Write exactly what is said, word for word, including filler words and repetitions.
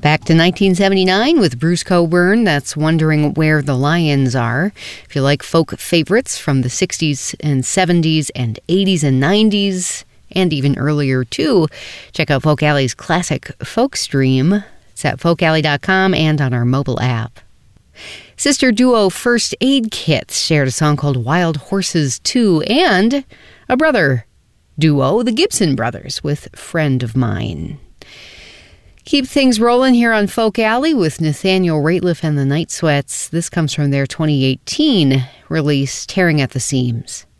Back to nineteen seventy-nine with Bruce Cockburn, that's Wondering Where the Lions Are. If you like folk favorites from the sixties and seventies and eighties and nineties, and even earlier too, check out Folk Alley's classic folk stream. It's at folk alley dot com and on our mobile app. Sister duo First Aid Kit shared a song called Wild Horses two, and a brother duo, the Gibson Brothers, with Friend of Mine. Keep things rolling here on Folk Alley with Nathaniel Rateliff and the Night Sweats. This comes from their twenty eighteen release, Tearing at the Seams.